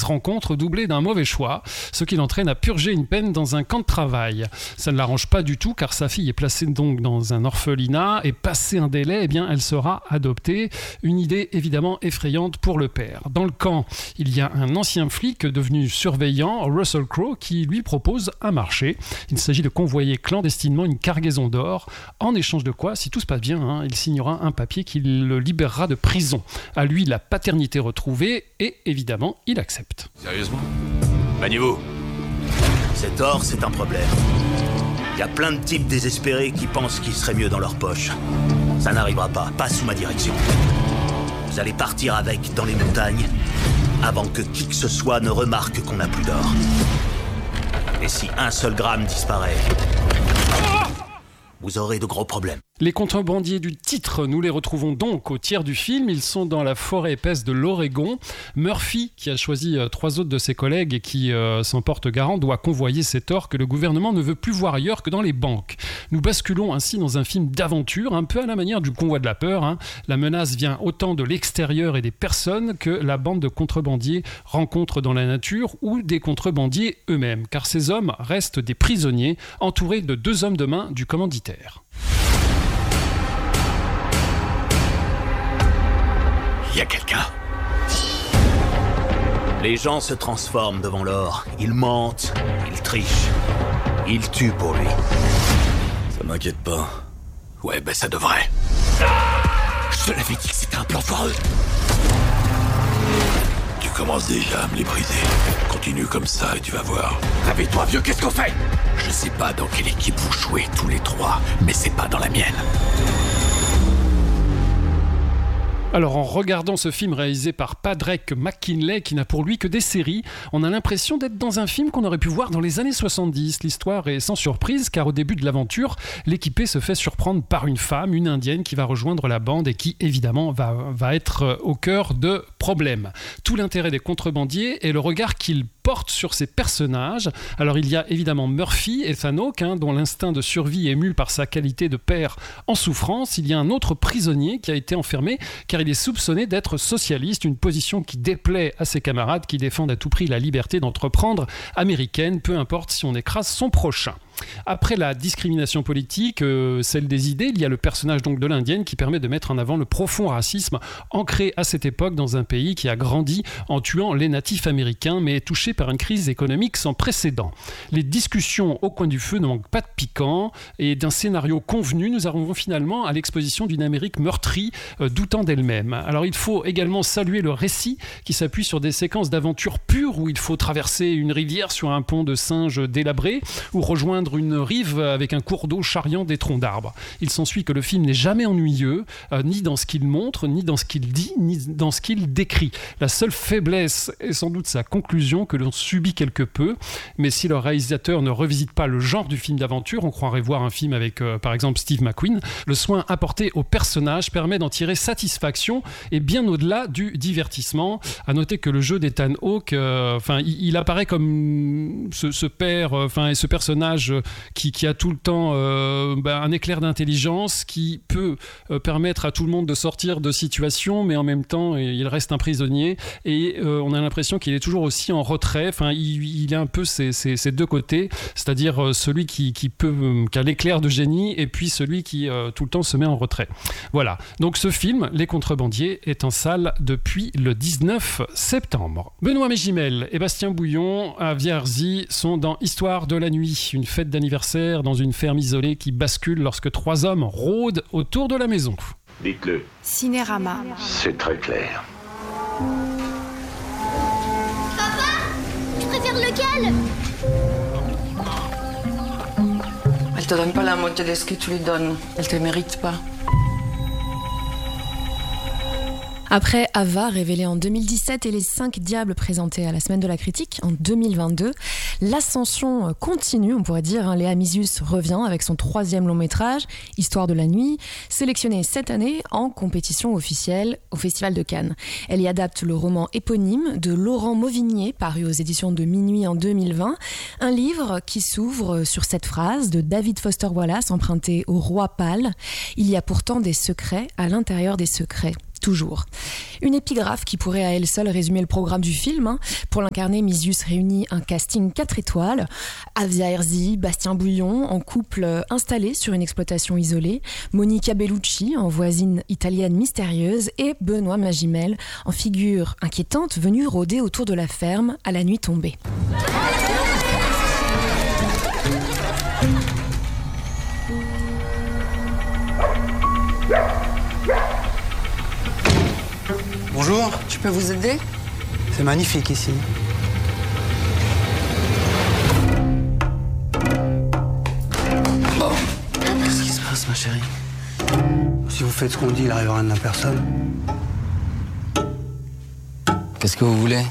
mauvaise rencontre doublée d'un mauvais choix, ce qui l'entraîne à purger une peine dans un camp de travail. Ça ne l'arrange pas du tout car sa fille est placée donc dans un orphelinat et passé un délai, eh bien, elle sera adoptée. Une idée évidemment effrayante pour le père. Dans le camp, il y a un ancien flic devenu surveillant, Russell Crowe, qui lui propose un marché. Il s'agit de convoyer clandestinement une cargaison d'or, en échange de quoi, si tout se passe bien, il signera un papier qui le libérera de prison. À lui, la paternité retrouvée et évidemment, il accepte. Sérieusement ? Maniez-vous. Cet or, c'est un problème. Il y a plein de types désespérés qui pensent qu'il serait mieux dans leur poche. Ça n'arrivera pas sous ma direction. Vous allez partir avec dans les montagnes avant que qui que ce soit ne remarque qu'on n'a plus d'or. Et si un seul gramme disparaît, vous aurez de gros problèmes. Les contrebandiers du titre, nous les retrouvons donc au tiers du film. Ils sont dans la forêt épaisse de l'Oregon. Murphy, qui a choisi 3 autres de ses collègues et qui s'en porte garant, doit convoyer cet or que le gouvernement ne veut plus voir ailleurs que dans les banques. Nous basculons ainsi dans un film d'aventure, un peu à la manière du convoi de la peur. La menace vient autant de l'extérieur et des personnes que la bande de contrebandiers rencontre dans la nature ou des contrebandiers eux-mêmes. Car ces hommes restent des prisonniers entourés de 2 hommes de main du commanditaire. Il y a quelqu'un. Les gens se transforment devant l'or. Ils mentent, ils trichent, ils tuent pour lui. Ça m'inquiète pas. Ouais, ça devrait. Je te l'avais dit que c'était un plan foireux. Tu commences déjà à me les briser. Continue comme ça et tu vas voir. Réveille-toi, vieux, qu'est-ce qu'on fait ? Je sais pas dans quelle équipe vous jouez tous les 3, mais c'est pas dans la mienne. Alors en regardant ce film réalisé par Padraig McKinley, qui n'a pour lui que des séries, on a l'impression d'être dans un film qu'on aurait pu voir dans les années 70. L'histoire est sans surprise car au début de l'aventure, l'équipé se fait surprendre par une femme, une indienne qui va rejoindre la bande et qui évidemment va être au cœur de problèmes. Tout l'intérêt des contrebandiers est le regard qu'ils portent sur ces personnages. Alors il y a évidemment Murphy, Ethan Hawke, dont l'instinct de survie est mu par sa qualité de père en souffrance. Il y a un autre prisonnier qui a été enfermé car il est soupçonné d'être socialiste, une position qui déplaît à ses camarades qui défendent à tout prix la liberté d'entreprendre américaine, peu importe si on écrase son prochain. Après la discrimination politique, celle des idées, il y a le personnage donc de l'indienne qui permet de mettre en avant le profond racisme ancré à cette époque dans un pays qui a grandi en tuant les natifs américains mais est touché par une crise économique sans précédent. Les discussions au coin du feu ne manquent pas de piquant et d'un scénario convenu, nous arrivons finalement à l'exposition d'une Amérique meurtrie, doutant d'elle-même. Alors il faut également saluer le récit qui s'appuie sur des séquences d'aventure pures où il faut traverser une rivière sur un pont de singes délabré ou rejoindre une rive avec un cours d'eau charriant des troncs d'arbres. Il s'ensuit que le film n'est jamais ennuyeux, ni dans ce qu'il montre, ni dans ce qu'il dit, ni dans ce qu'il décrit. La seule faiblesse est sans doute sa conclusion que l'on subit quelque peu, mais si le réalisateur ne revisite pas le genre du film d'aventure, on croirait voir un film avec par exemple Steve McQueen, le soin apporté au personnage permet d'en tirer satisfaction et bien au-delà du divertissement. À noter que le jeu d'Ethan Hawke, il apparaît comme ce père, et ce personnage qui a tout le temps un éclair d'intelligence qui peut permettre à tout le monde de sortir de situations, mais en même temps il reste un prisonnier et on a l'impression qu'il est toujours aussi en retrait. Il a un peu ces 2 côtés, c'est-à-dire celui qui a l'éclair de génie et puis celui qui tout le temps se met en retrait. Voilà, donc ce film, Les Contrebandiers, est en salle depuis le 19 septembre. Benoît Mégimel et Bastien Bouillon à Vierzy sont dans Histoire de la nuit, une fête d'anniversaire dans une ferme isolée qui bascule lorsque 3 hommes rôdent autour de la maison. Dites-le. Cinérama. C'est très clair. Papa, tu préfères lequel? Elle te donne pas la moitié de ce que tu lui donnes. Elle te mérite pas. Après Ava, révélé en 2017, et Les 5 Diables présentés à la Semaine de la Critique en 2022, l'ascension continue, on pourrait dire. Léa Mysius revient avec son 3e long métrage, Histoire de la nuit, sélectionné cette année en compétition officielle au Festival de Cannes. Elle y adapte le roman éponyme de Laurent Mauvigné, paru aux éditions de Minuit en 2020, un livre qui s'ouvre sur cette phrase de David Foster Wallace empruntée au Roi Pâle. Il y a pourtant des secrets à l'intérieur des secrets. toujours. Une épigraphe qui pourrait à elle seule résumer le programme du film. Pour l'incarner, Misius réunit un casting 4 étoiles. Avia Herzi, Bastien Bouillon, en couple installé sur une exploitation isolée. Monica Bellucci, en voisine italienne mystérieuse. Et Benoît Magimel, en figure inquiétante venue rôder autour de la ferme à la nuit tombée. Bonjour. Je peux vous aider? C'est magnifique ici. Qu'est-ce qui se passe, ma chérie? Si vous faites ce qu'on dit, il arrivera rien à personne. Qu'est-ce que vous voulez?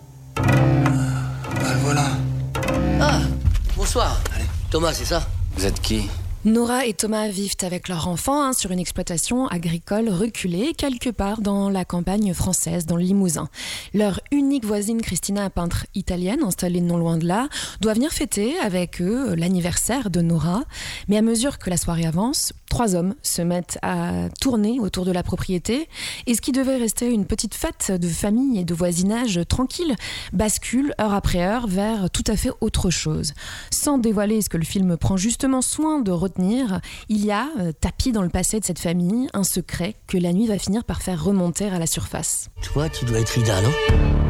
Voilà. Ah, bonsoir. Allez. Thomas, c'est ça? Vous êtes qui? Nora et Thomas vivent avec leur enfant sur une exploitation agricole reculée, quelque part dans la campagne française, dans le Limousin. Leur unique voisine, Christina, peintre italienne, installée non loin de là, doit venir fêter avec eux l'anniversaire de Nora. Mais à mesure que la soirée avance, 3 hommes se mettent à tourner autour de la propriété. Et ce qui devait rester une petite fête de famille et de voisinage tranquille bascule heure après heure vers tout à fait autre chose. Sans dévoiler ce que le film prend justement soin de retenir, il y a, tapis dans le passé de cette famille, un secret que la nuit va finir par faire remonter à la surface. Toi, tu dois être Lida, non?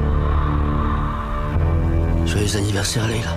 Joyeux anniversaire, Leila.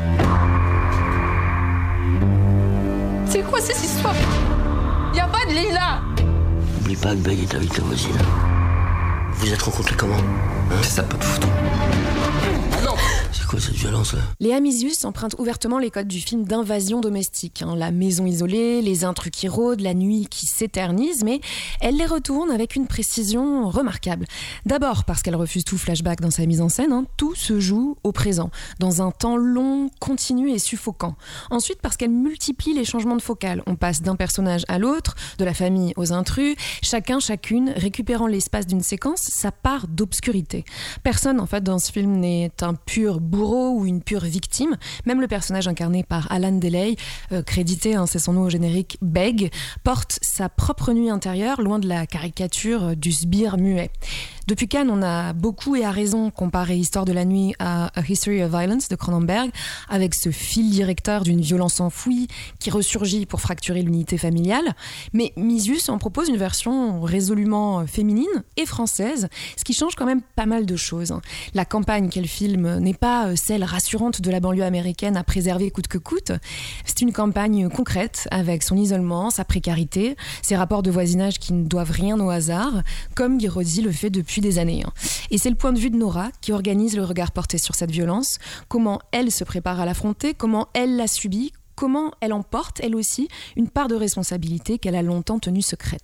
C'est quoi cette histoire? Y a pas de Leila! N'oublie pas que Beg est avec ta voisine. Vous êtes rencontrés comment? Ça peut te foutre. Ah non! C'est quoi cette violence là? Léa Misius emprunte ouvertement les codes du film d'invasion domestique. La maison isolée, les intrus qui rôdent, la nuit qui s'éternise, mais elle les retourne avec une précision remarquable. D'abord parce qu'elle refuse tout flashback dans sa mise en scène, tout se joue au présent, dans un temps long, continu et suffocant. Ensuite parce qu'elle multiplie les changements de focale. On passe d'un personnage à l'autre, de la famille aux intrus, chacune récupérant l'espace d'une séquence sa part d'obscurité. Personne en fait dans ce film n'est un pur bourreau ou une pure victime. Même le personnage incarné par Alan Deley, crédité, c'est son nom au générique, Beg, porte sa propre nuit intérieure, loin de la caricature du sbire muet. Depuis Cannes, on a beaucoup et à raison comparé Histoire de la nuit à A History of Violence de Cronenberg, avec ce fil directeur d'une violence enfouie qui ressurgit pour fracturer l'unité familiale. Mais Misius en propose une version résolument féminine et française, ce qui change quand même pas mal de choses. La campagne qu'elle filme n'est pas celle rassurante de la banlieue américaine à préserver coûte que coûte. C'est une campagne concrète avec son isolement, sa précarité, ses rapports de voisinage qui ne doivent rien au hasard, comme Guiraudy le fait depuis des années. Et c'est le point de vue de Nora qui organise le regard porté sur cette violence, comment elle se prépare à l'affronter, comment elle l'a subie, comment elle en porte, elle aussi, une part de responsabilité qu'elle a longtemps tenue secrète.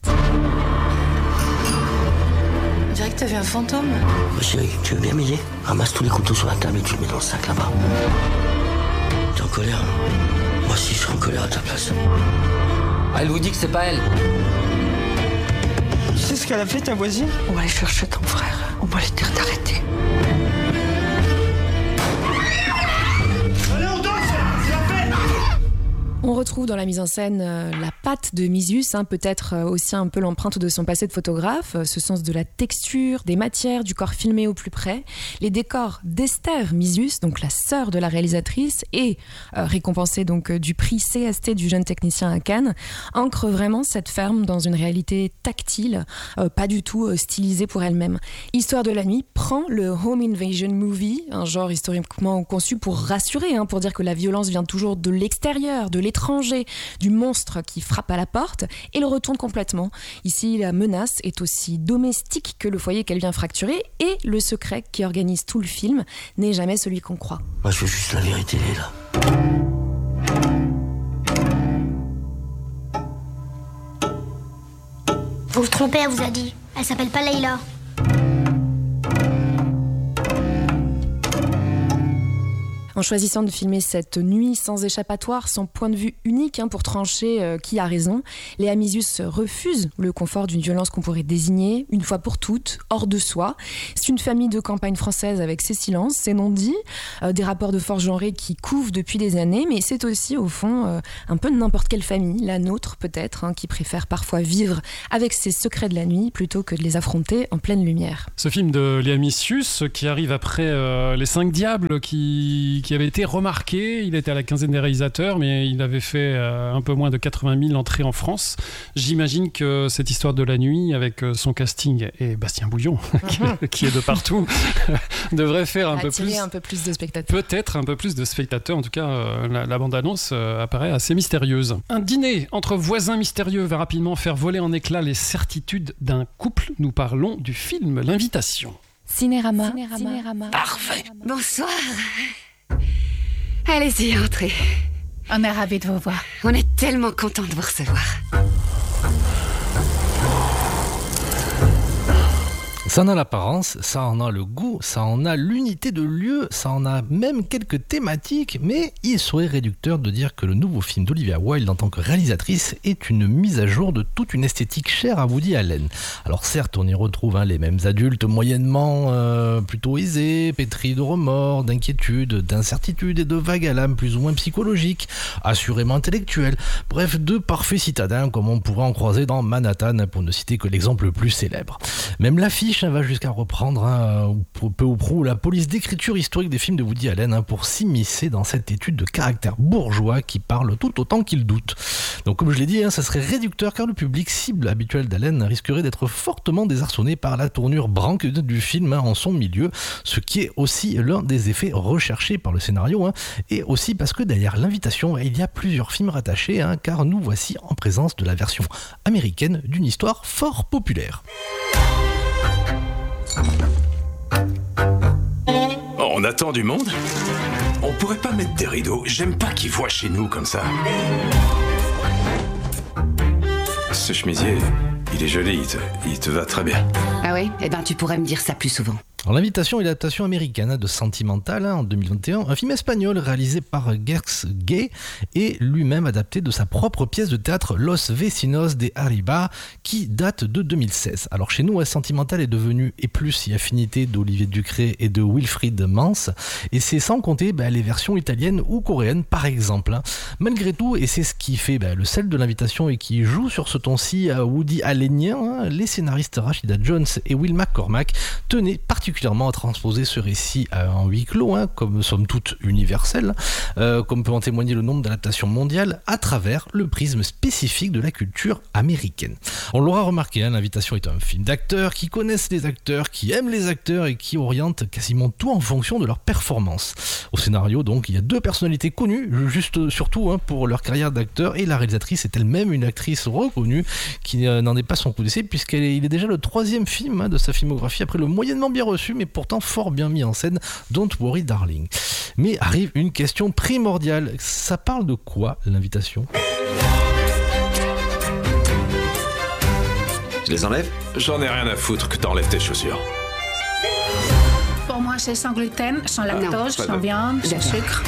On dirait que t'as vu un fantôme. Chérie, tu veux bien m'aider? Ramasse tous les couteaux sur la table et tu le mets dans le sac là-bas. T'es en colère? Moi aussi, je serais en colère à ta place. Elle vous dit que c'est pas elle. Tu sais ce qu'elle a fait, ta voisine? On va aller chercher ton frère. On va lui dire d'arrêter. Allez, on danse! C'est la fête! On retrouve dans la mise en scène la patte de Misius, peut-être aussi un peu l'empreinte de son passé de photographe, ce sens de la texture, des matières, du corps filmé au plus près. Les décors d'Esther Misius, donc la sœur de la réalisatrice, et récompensée donc du prix CST du jeune technicien à Cannes, ancrent vraiment cette ferme dans une réalité tactile, pas du tout stylisée pour elle-même. Histoire de la nuit prend le home invasion movie, un genre historiquement conçu pour rassurer, pour dire que la violence vient toujours de l'extérieur, de l'étranger, du monstre qui frappe à la porte, et le retourne complètement. Ici, la menace est aussi domestique que le foyer qu'elle vient fracturer, et le secret qui organise tout le film n'est jamais celui qu'on croit. Moi, je veux juste la vérité, Leila. Vous vous trompez, elle vous a dit. Elle s'appelle pas Leila. En choisissant de filmer cette nuit sans échappatoire, sans point de vue unique pour trancher qui a raison, Léa Mysius refuse le confort d'une violence qu'on pourrait désigner, une fois pour toutes, hors de soi. C'est une famille de campagne française avec ses silences, ses non-dits, des rapports de force genrés qui couvent depuis des années, mais c'est aussi au fond un peu de n'importe quelle famille, la nôtre peut-être, qui préfère parfois vivre avec ses secrets de la nuit plutôt que de les affronter en pleine lumière. Ce film de Léa Mysius qui arrive après Les 5 Diables qui avait été remarqué, il était à la quinzaine des réalisateurs, mais il avait fait un peu moins de 80 000 entrées en France. J'imagine que cette histoire de la nuit, avec son casting et Bastien Bouillon, qui est de partout, devrait faire un peu plus de spectateurs. Peut-être un peu plus de spectateurs. En tout cas, la bande-annonce apparaît assez mystérieuse. Un dîner entre voisins mystérieux va rapidement faire voler en éclats les certitudes d'un couple. Nous parlons du film L'Invitation. Cinérama. Parfait. Bonsoir. Allez-y, entrez. On est ravis de vous voir. On est tellement contents de vous recevoir. Ça en a l'apparence, ça en a le goût, ça en a l'unité de lieu, ça en a même quelques thématiques, mais il serait réducteur de dire que le nouveau film d'Olivia Wilde en tant que réalisatrice est une mise à jour de toute une esthétique chère à Woody Allen. Alors certes, on y retrouve les mêmes adultes moyennement plutôt aisés, pétris de remords, d'inquiétudes, d'incertitudes et de vagues à l'âme plus ou moins psychologiques, assurément intellectuelles, bref, de parfaits citadins comme on pourrait en croiser dans Manhattan, pour ne citer que l'exemple le plus célèbre. Même l'affiche va jusqu'à reprendre peu ou prou la police d'écriture historique des films de Woody Allen pour s'immiscer dans cette étude de caractère bourgeois qui parle tout autant qu'il doute. Donc comme je l'ai dit, ça serait réducteur car le public cible habituel d'Allen risquerait d'être fortement désarçonné par la tournure branque du film en son milieu, ce qui est aussi l'un des effets recherchés par le scénario, et aussi parce que derrière L'Invitation, il y a plusieurs films rattachés, car nous voici en présence de la version américaine d'une histoire fort populaire. On attend du monde ? On pourrait pas mettre des rideaux. J'aime pas qu'ils voient chez nous comme ça. Ce chemisier, il est joli, il te va très bien. Ah oui ? Eh ben tu pourrais me dire ça plus souvent. Alors, L'Invitation est l'adaptation américaine de Sentimental en 2021, un film espagnol réalisé par Gers Gay et lui-même adapté de sa propre pièce de théâtre Los Vecinos de Arriba qui date de 2016. Alors chez nous, Sentimental est devenu et plus et affinité d'Olivier Ducret et de Wilfried Mans, et c'est sans compter les versions italiennes ou coréennes par exemple. Malgré tout, et c'est ce qui fait le sel de L'Invitation et qui joue sur ce ton-ci Woody Allenien, les scénaristes Rashida Jones et Will McCormack tenaient particulièrement à transposer ce récit en huis clos, comme somme toute universel, comme peut en témoigner le nombre d'adaptations mondiales à travers le prisme spécifique de la culture américaine. On l'aura remarqué, L'Invitation est un film d'acteurs qui connaissent les acteurs, qui aiment les acteurs et qui orientent quasiment tout en fonction de leur performance. Au scénario, donc, il y a deux personnalités connues, surtout pour leur carrière d'acteur, et la réalisatrice est elle-même une actrice reconnue qui n'en est pas son coup d'essai, puisqu'il est déjà le 3e film de sa filmographie, après le moyennement bien reçu mais pourtant fort bien mis en scène Don't Worry Darling. Mais arrive une question primordiale, ça parle de quoi L'Invitation ? Je les enlève ? J'en ai rien à foutre que t'enlèves tes chaussures. Pour moi, c'est sans gluten, sans lactose, sans viande, sans sucre.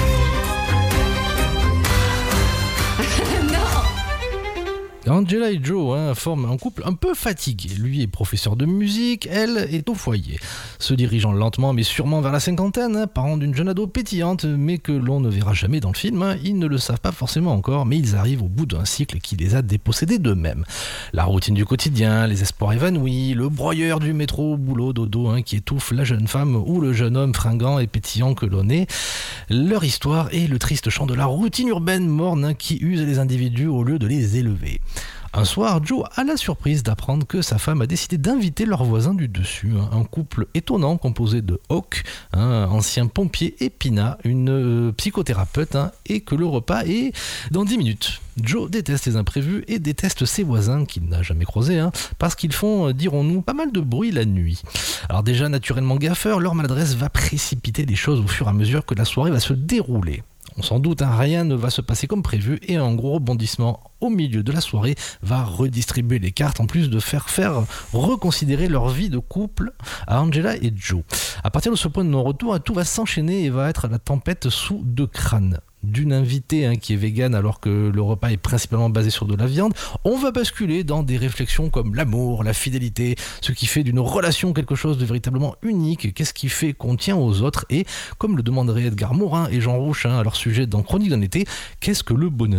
Angela et Joe forment un couple un peu fatigué. Lui est professeur de musique, elle est au foyer. Se dirigeant lentement mais sûrement vers la cinquantaine, parents d'une jeune ado pétillante mais que l'on ne verra jamais dans le film, ils ne le savent pas forcément encore, mais ils arrivent au bout d'un cycle qui les a dépossédés d'eux-mêmes. La routine du quotidien, les espoirs évanouis, le broyeur du métro, boulot, dodo qui étouffe la jeune femme ou le jeune homme fringant et pétillant que l'on est. Leur histoire est le triste chant de la routine urbaine morne qui use les individus au lieu de les élever. Un soir, Joe a la surprise d'apprendre que sa femme a décidé d'inviter leur voisin du dessus, un couple étonnant composé de Hawk, un ancien pompier, et Pina, une psychothérapeute, et que le repas est dans 10 minutes. Joe déteste les imprévus et déteste ses voisins qu'il n'a jamais croisés, parce qu'ils font, dirons-nous, pas mal de bruit la nuit. Alors déjà naturellement gaffeurs, leur maladresse va précipiter les choses au fur et à mesure que la soirée va se dérouler. On s'en doute, rien ne va se passer comme prévu et un gros rebondissement au milieu de la soirée va redistribuer les cartes en plus de faire reconsidérer leur vie de couple à Angela et Joe. À partir de ce point de non-retour, tout va s'enchaîner et va être la tempête sous deux crânes. D'une invitée qui est végane alors que le repas est principalement basé sur de la viande, on va basculer dans des réflexions comme l'amour, la fidélité, ce qui fait d'une relation quelque chose de véritablement unique, qu'est-ce qui fait qu'on tient aux autres et, comme le demanderaient Edgar Morin et Jean Rouch à leur sujet dans Chronique d'un été, qu'est-ce que le bonheur ?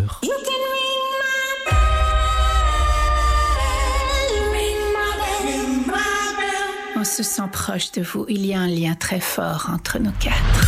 On se sent proche de vous, il y a un lien très fort entre nous quatre.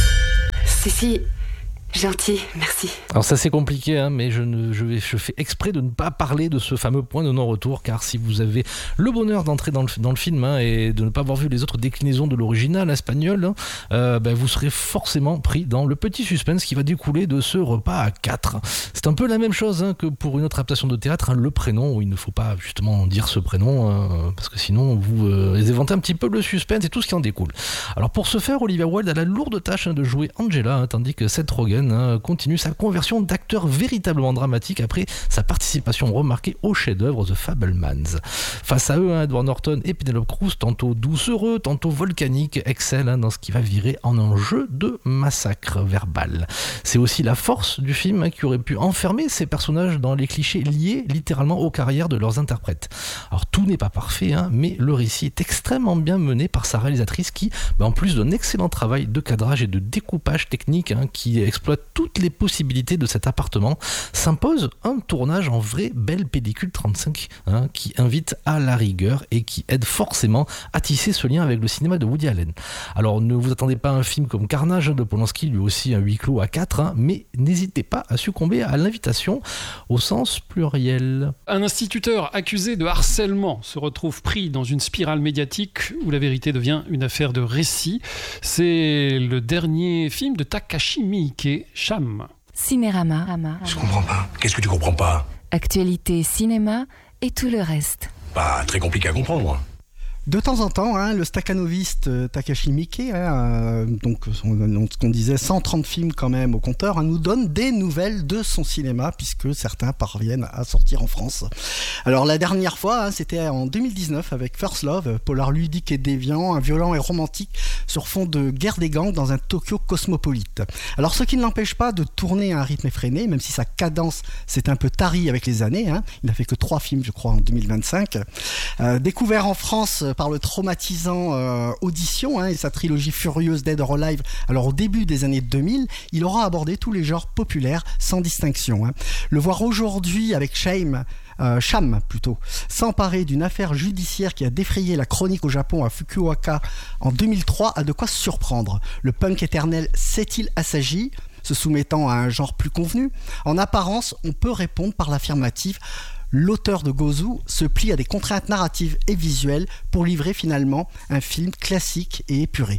Si, gentil, merci. Alors ça c'est compliqué, mais je fais exprès de ne pas parler de ce fameux point de non-retour, car si vous avez le bonheur d'entrer dans le film et de ne pas avoir vu les autres déclinaisons de l'original espagnol, vous serez forcément pris dans le petit suspense qui va découler de ce repas à 4. C'est un peu la même chose que pour une autre adaptation de théâtre, le prénom, où il ne faut pas justement dire ce prénom, parce que sinon vous éventez un petit peu le suspense et tout ce qui en découle. Alors pour ce faire, Olivia Wilde a la lourde tâche de jouer Angela, tandis que Seth Rogen continue sa conversion d'acteur véritablement dramatique après sa participation remarquée au chef-d'œuvre The Fabelmans. Face à eux, Edward Norton et Penelope Cruz, tantôt doucereux, tantôt volcaniques, excellent dans ce qui va virer en un jeu de massacre verbal. C'est aussi la force du film qui aurait pu enfermer ces personnages dans les clichés liés littéralement aux carrières de leurs interprètes. Alors tout n'est pas parfait, mais le récit est extrêmement bien mené par sa réalisatrice qui, en plus d'un excellent travail de cadrage et de découpage technique qui exploite toutes les possibilités de cet appartement, s'impose un tournage en vraie belle pellicule 35 qui invite à la rigueur et qui aide forcément à tisser ce lien avec le cinéma de Woody Allen. Alors ne vous attendez pas à un film comme Carnage de Polanski, lui aussi un huis clos à 4, mais n'hésitez pas à succomber à l'invitation au sens pluriel. Un instituteur accusé de harcèlement se retrouve pris dans une spirale médiatique où la vérité devient une affaire de récit. C'est le dernier film de Takashi Miike, Cham. Cinérama. Je comprends pas. Qu'est-ce que tu comprends pas ? Actualité, cinéma et tout le reste. Pas très compliqué à comprendre. De temps en temps, le staccanoviste Takashi Miike, donc ce qu'on disait, 130 films quand même au compteur, nous donne des nouvelles de son cinéma, puisque certains parviennent à sortir en France. Alors la dernière fois, c'était en 2019 avec First Love, polar ludique et déviant, un violent et romantique sur fond de guerre des gangs dans un Tokyo cosmopolite. Alors ce qui ne l'empêche pas de tourner à un rythme effréné, même si sa cadence s'est un peu tarie avec les années, il n'a fait que 3 films je crois en 2025. Découvert en France par le traumatisant Audition et sa trilogie furieuse Dead or Alive, alors au début des années 2000, il aura abordé tous les genres populaires sans distinction. Le voir aujourd'hui avec Cham, s'emparer d'une affaire judiciaire qui a défrayé la chronique au Japon à Fukuoka en 2003 a de quoi surprendre. Le punk éternel s'est-il assagi, se soumettant à un genre plus convenu ? En apparence, on peut répondre par l'affirmative. L'auteur de Gozu se plie à des contraintes narratives et visuelles pour livrer finalement un film classique et épuré.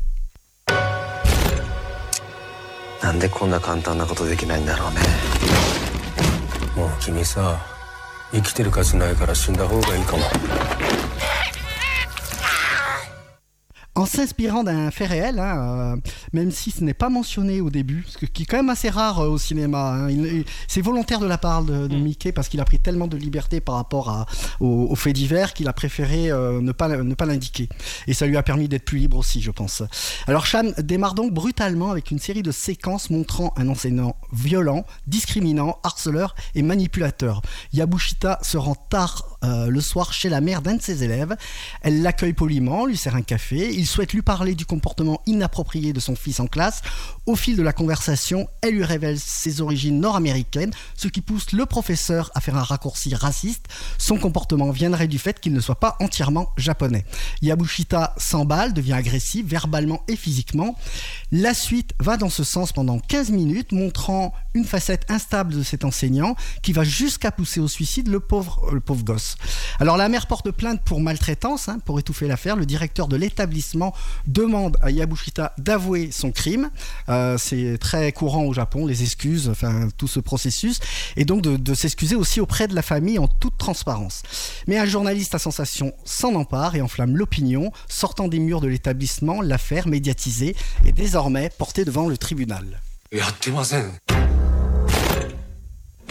En s'inspirant d'un fait réel, même si ce n'est pas mentionné au début, ce qui est quand même assez rare au cinéma. C'est volontaire de la part de Miike parce qu'il a pris tellement de liberté par rapport aux faits divers qu'il a préféré ne pas l'indiquer. Et ça lui a permis d'être plus libre aussi, je pense. Alors Cham démarre donc brutalement avec une série de séquences montrant un enseignant violent, discriminant, harceleur et manipulateur. Yabushita se rend tard le soir chez la mère d'un de ses élèves. Elle l'accueille poliment, lui sert un café. Il souhaite lui parler du comportement inapproprié de son fils en classe. Au fil de la conversation, elle lui révèle ses origines nord-américaines, ce qui pousse le professeur à faire un raccourci raciste. Son comportement viendrait du fait qu'il ne soit pas entièrement japonais. Yabushita s'emballe, devient agressif, verbalement et physiquement. La suite va dans ce sens pendant 15 minutes, montrant une facette instable de cet enseignant qui va jusqu'à pousser au suicide le pauvre gosse. Alors la mère porte plainte pour maltraitance, pour étouffer l'affaire. Le directeur de l'établissement demande à Yabushita d'avouer son crime. C'est très courant au Japon, les excuses, tout ce processus, et donc de s'excuser aussi auprès de la famille en toute transparence. Mais un journaliste à sensation s'en empare et enflamme l'opinion. Sortant des murs de l'établissement, l'affaire médiatisée est désormais portée devant le tribunal.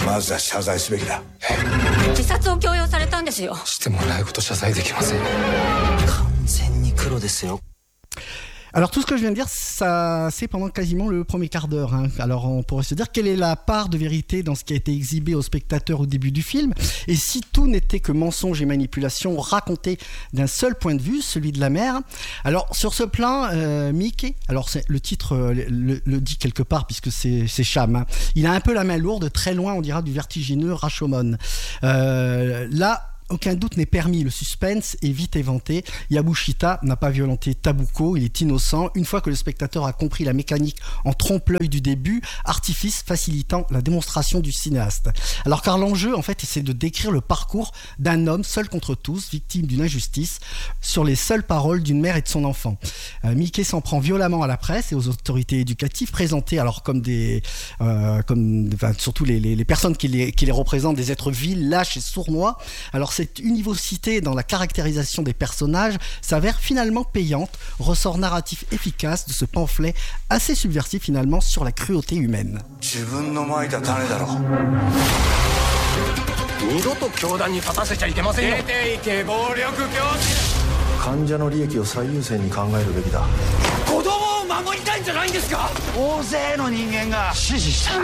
まずは謝罪すべきだ。 自殺を強要されたんですよ。 してもらうこと謝罪できません。 完全に黒ですよ。 Alors tout ce que je viens de dire, ça, c'est pendant quasiment le premier quart d'heure. Hein. Alors on pourrait se dire quelle est la part de vérité dans ce qui a été exhibé aux spectateurs au début du film, et si tout n'était que mensonge et manipulation raconté d'un seul point de vue, celui de la mère. Alors sur ce plan, Mickey, alors le titre le dit quelque part puisque c'est Cham. Hein. Il a un peu la main lourde, très loin on dira du vertigineux Rashomon. Là. Aucun doute n'est permis, le suspense est vite éventé. Yabushita n'a pas violenté Tabuko, il est innocent. Une fois que le spectateur a compris la mécanique en trompe-l'œil du début, artifice facilitant la démonstration du cinéaste. Alors car l'enjeu, en fait, c'est de décrire le parcours d'un homme seul contre tous, victime d'une injustice, sur les seules paroles d'une mère et de son enfant. Mickey s'en prend violemment à la presse et aux autorités éducatives, présentées alors comme surtout les personnes qui les représentent, des êtres vils, lâches et sournois. Alors cette univocité dans la caractérisation des personnages s'avère finalement payante, ressort narratif efficace de ce pamphlet assez subversif finalement sur la cruauté humaine. 二度と教団に立たせちゃいけませんよ。出ていけ暴力教師。患者の利益を最優先に考えるべきだ。子供を守りたいんじゃないんですか。大勢の人間が指示した。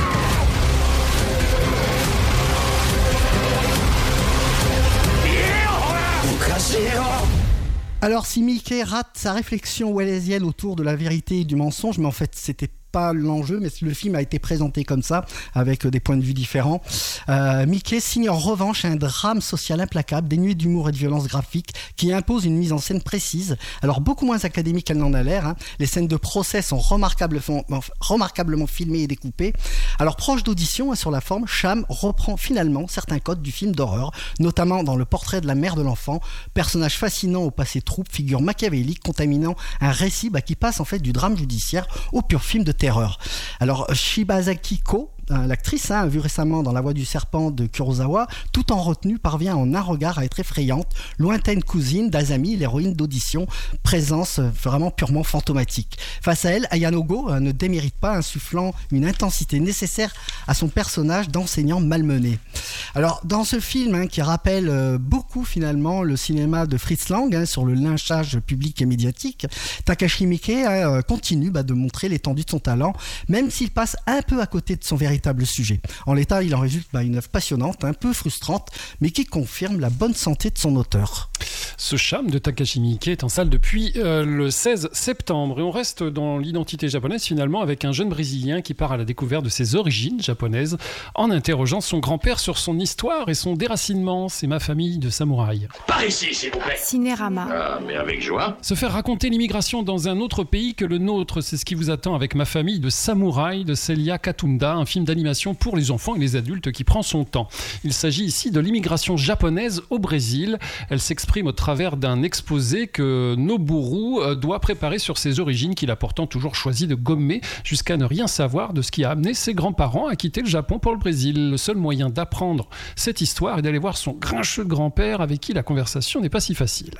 Alors si Mickey rate sa réflexion wallacienne autour de la vérité et du mensonge, mais en fait c'était pas l'enjeu, mais le film a été présenté comme ça, avec des points de vue différents. Mickey signe en revanche un drame social implacable, dénué d'humour et de violence graphique, qui impose une mise en scène précise, alors beaucoup moins académique qu'elle n'en a l'air. Hein. Les scènes de procès sont remarquablement filmées et découpées. Alors proche d'audition hein, sur la forme, Cham reprend finalement certains codes du film d'horreur, notamment dans le portrait de la mère de l'enfant, personnage fascinant au passé trouble, figure machiavélique contaminant un récit qui passe en fait du drame judiciaire au pur film de terreur. Alors Shibazaki Ko, l'actrice, vue récemment dans La Voix du Serpent de Kurosawa, tout en retenue, parvient en un regard à être effrayante, lointaine cousine d'Azami, l'héroïne d'Audition, présence vraiment purement fantomatique. Face à elle, Ayano Go ne démérite pas, insufflant une intensité nécessaire à son personnage d'enseignant malmené. Alors, dans ce film, qui rappelle beaucoup finalement le cinéma de Fritz Lang, sur le lynchage public et médiatique, Takashi Miike continue de montrer l'étendue de son talent, même s'il passe un peu à côté de son véritable sujet. En l'état, il en résulte une œuvre passionnante, un peu frustrante, mais qui confirme la bonne santé de son auteur. Ce Cham de Takashi Miike est en salle depuis le 16 septembre. Et on reste dans l'identité japonaise finalement avec un jeune Brésilien qui part à la découverte de ses origines japonaises en interrogeant son grand-père sur son histoire et son déracinement. C'est Ma famille de samouraï. Par ici, s'il vous plaît. Cinérama. Ah, mais avec joie. Se faire raconter l'immigration dans un autre pays que le nôtre, c'est ce qui vous attend avec Ma famille de samouraï de Celia Katunda, un film d'animation pour les enfants et les adultes qui prend son temps. Il s'agit ici de l'immigration japonaise au Brésil. Elle s'exprime au travers d'un exposé que Noboru doit préparer sur ses origines, qu'il a pourtant toujours choisi de gommer jusqu'à ne rien savoir de ce qui a amené ses grands-parents à quitter le Japon pour le Brésil. Le seul moyen d'apprendre cette histoire est d'aller voir son grincheux grand-père avec qui la conversation n'est pas si facile.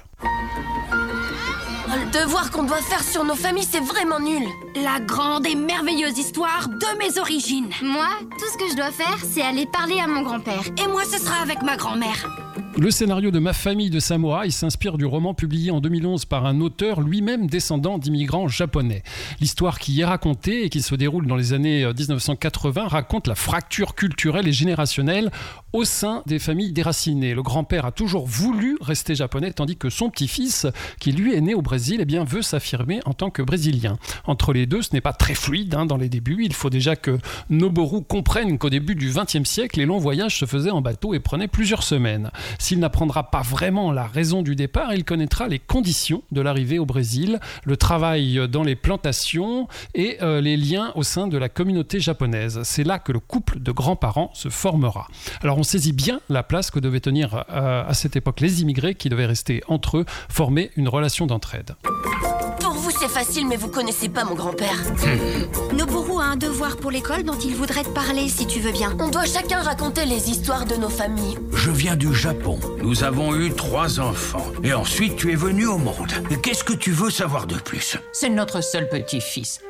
Le devoir qu'on doit faire sur nos familles, c'est vraiment nul. La grande et merveilleuse histoire de mes origines. Moi, tout ce que je dois faire, c'est aller parler à mon grand-père. Et moi, ce sera avec ma grand-mère. Le scénario de Ma famille de samouraï s'inspire du roman publié en 2011 par un auteur lui-même descendant d'immigrants japonais. L'histoire qui y est racontée et qui se déroule dans les années 1980 raconte la fracture culturelle et générationnelle au sein des familles déracinées. Le grand-père a toujours voulu rester japonais tandis que son petit-fils, qui lui est né au Brésil, veut s'affirmer en tant que brésilien. Entre les deux, ce n'est pas très fluide dans les débuts. Il faut déjà que Noboru comprenne qu'au début du XXe siècle, les longs voyages se faisaient en bateau et prenaient plusieurs semaines. S'il n'apprendra pas vraiment la raison du départ, il connaîtra les conditions de l'arrivée au Brésil, le travail dans les plantations et les liens au sein de la communauté japonaise. C'est là que le couple de grands-parents se formera. Alors on saisit bien la place que devaient tenir à cette époque les immigrés qui devaient rester entre eux, former une relation d'entraide. Pour vous, c'est facile, mais vous connaissez pas mon grand-père. Noboru a un devoir pour l'école dont il voudrait te parler, si tu veux bien. On doit chacun raconter les histoires de nos familles. Je viens du Japon. Nous avons eu 3 enfants. Et ensuite, tu es venu au monde. Qu'est-ce que tu veux savoir de plus? C'est notre seul petit-fils.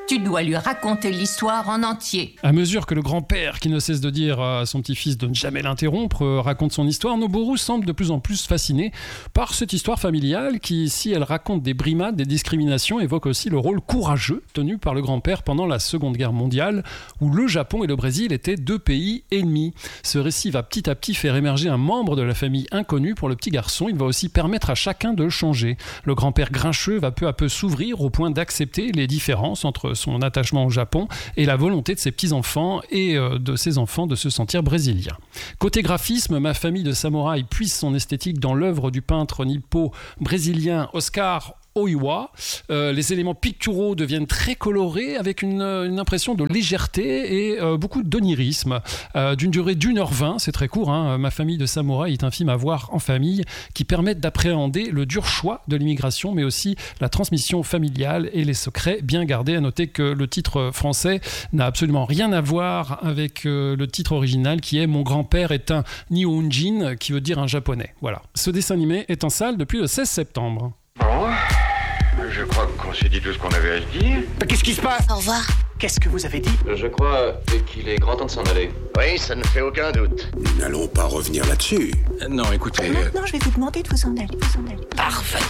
Tu dois lui raconter l'histoire en entier. À mesure que le grand-père, qui ne cesse de dire à son petit-fils de ne jamais l'interrompre, raconte son histoire, Noboru semble de plus en plus fasciné par cette histoire familiale qui, si elle raconte des brimades, des discriminations, évoque aussi le rôle courageux tenu par le grand-père pendant la Seconde Guerre mondiale, où le Japon et le Brésil étaient 2 pays ennemis. Ce récit va petit à petit faire émerger un membre de la famille inconnu pour le petit garçon. Il va aussi permettre à chacun de changer. Le grand-père grincheux va peu à peu s'ouvrir au point d'accepter les différences entre son attachement au Japon et la volonté de ses petits-enfants et de ses enfants de se sentir brésiliens. Côté graphisme, Ma famille de samouraï puise son esthétique dans l'œuvre du peintre nippo-brésilien Oscar Oiwa. Les éléments picturaux deviennent très colorés avec une impression de légèreté et beaucoup d'onirisme. D'une durée d'1h20, c'est très court, hein. Ma famille de samouraï est un film à voir en famille qui permet d'appréhender le dur choix de l'immigration, mais aussi la transmission familiale et les secrets bien gardés. À noter que le titre français n'a absolument rien à voir avec le titre original qui est « Mon grand-père est un Nihonjin » qui veut dire un japonais. Voilà. Ce dessin animé est en salle depuis le 16 septembre. Bon, je crois qu'on s'est dit tout ce qu'on avait à se dire. Qu'est-ce qui se passe? Au revoir. Qu'est-ce que vous avez dit? Je crois qu'il est grand temps de s'en aller. Oui, ça ne fait aucun doute. Nous n'allons pas revenir là-dessus. Non, écoutez... Maintenant, je vais vous demander de vous en aller. Parfait.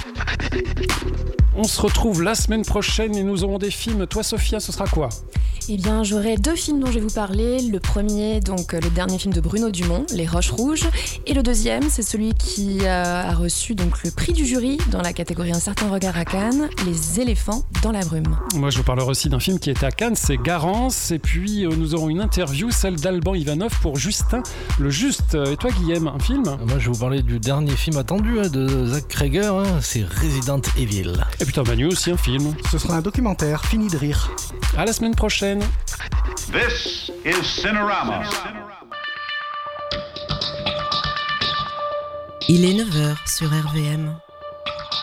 On se retrouve la semaine prochaine et nous aurons des films. Toi, Sophia, ce sera quoi? Eh bien, j'aurai 2 films dont je vais vous parler. Le premier, donc le dernier film de Bruno Dumont, Les Roches Rouges. Et le deuxième, c'est celui qui a reçu donc le prix du jury dans la catégorie Un certain regard à Cannes, Les éléphants dans la brume. Moi, je vous parlerai aussi d'un film qui est à Cannes, c'est Garance. Et puis, nous aurons une interview, celle d'Alban Ivanov pour Justin le Juste. Et toi, Guillaume, un film? Moi, je vais vous parler du dernier film attendu de Zach Cregger, c'est Resident Evil. Et putain, Manu aussi un film. Ce sera un documentaire, fini de rire. À la semaine prochaine. This is Cinerama. Il est 9h sur RVM.